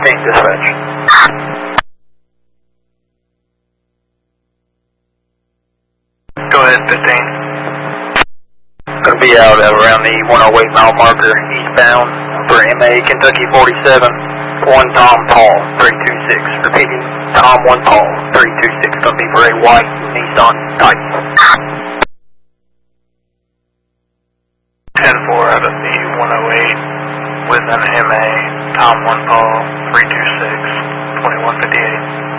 dispatch. Go ahead, 15. Gonna be out at around the 108 mile marker eastbound for MA Kentucky 47. 1 Tom Paul 326. Repeating, Tom 1 Paul 326. Gonna be for a white Nissan Titan. 10-4 out of the 108 with an MA Tom 1 Paul 326 2158.